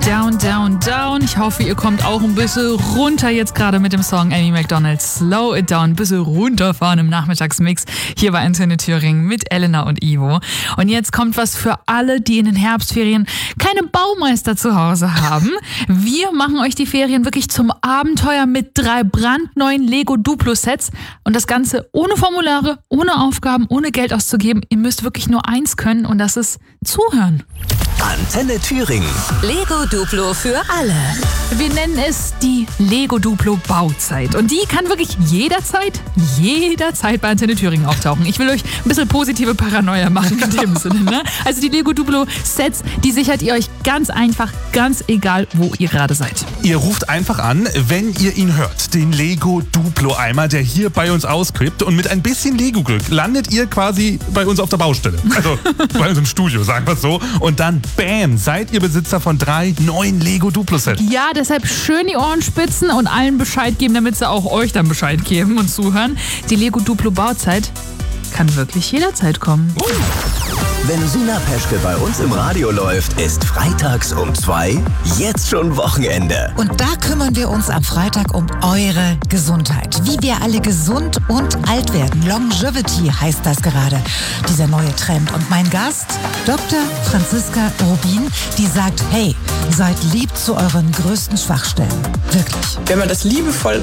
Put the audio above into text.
Down, Down, Down. Ich hoffe, ihr kommt auch ein bisschen runter jetzt gerade mit dem Song Amy Macdonald. Slow it down, ein bisschen runterfahren im Nachmittagsmix hier bei Antenne Thüringen mit Elena und Ivo. Und jetzt kommt was für alle, die in den Herbstferien keine Baumeister zu Hause haben. Wir machen euch die Ferien wirklich zum Abenteuer mit 3 brandneuen Lego Duplo-Sets. Und das Ganze ohne Formulare, ohne Aufgaben, ohne Geld auszugeben. Ihr müsst wirklich nur eins können und das ist zuhören. Antenne Thüringen. Lego Duplo für alle. Wir nennen es die Lego Duplo Bauzeit. Und die kann wirklich jederzeit bei Antenne Thüringen auftauchen. Ich will euch ein bisschen positive Paranoia machen in dem Sinne. Ne? Also die Lego Duplo Sets, die sichert ihr euch ganz einfach, ganz egal, wo ihr gerade seid. Ihr ruft einfach an, wenn ihr ihn hört. Den Lego Duplo Eimer, der hier bei uns auskippt. Und mit ein bisschen Lego-Glück landet ihr quasi bei uns auf der Baustelle. Also bei uns im Studio, sagen wir es so. Und dann, bam, seid ihr Besitzer von 3 neuen Lego Duplo Sets. Ja, deshalb schön die Ohren spitzen und allen Bescheid geben, damit sie auch euch dann Bescheid geben und zuhören. Die Lego Duplo Bauzeit kann wirklich jederzeit kommen. Wenn Sina Peschke bei uns im Radio läuft, ist freitags um 2 jetzt schon Wochenende. Und da kümmern wir uns am Freitag um eure Gesundheit. Wie wir alle gesund und alt werden. Longevity heißt das gerade, dieser neue Trend. Und mein Gast, Dr. Franziska Rubin, die sagt, hey, seid lieb zu euren größten Schwachstellen. Wirklich. Wenn man das liebevoll